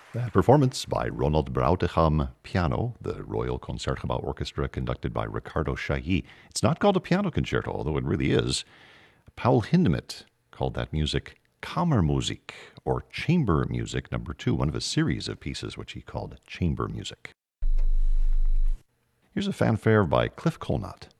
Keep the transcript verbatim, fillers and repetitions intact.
That performance by Ronald Brauteham piano, the Royal Concertgebouw Orchestra conducted by Ricardo Chailly. It's not called a piano concerto, although it really is. Paul Hindemith called that music Kammermusik, or chamber music number two, one of a series of pieces which he called chamber music. Here's a fanfare by Cliff Colnott.